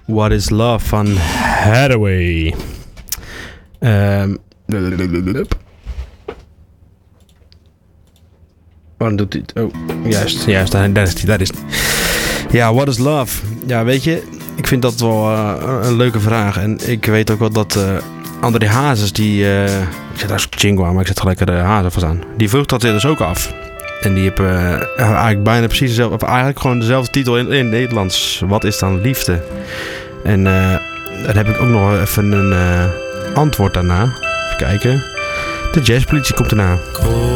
What is Love van Hathaway. Waarom doet hij het? Oh, juist, daar is het. Ja, what is love? Ja, weet je, ik vind dat wel een leuke vraag. En ik weet ook wel dat André Hazes, die... ik zet daar Chingo aan, maar ik zet gelijk de Hazes vast aan. Die vroeg dat dus ook af. En die heeft eigenlijk bijna precies dezelfde... Of eigenlijk gewoon dezelfde titel in het Nederlands. Wat is dan liefde? En daar heb ik ook nog even een antwoord daarna. Even kijken. De jazzpolitie komt erna.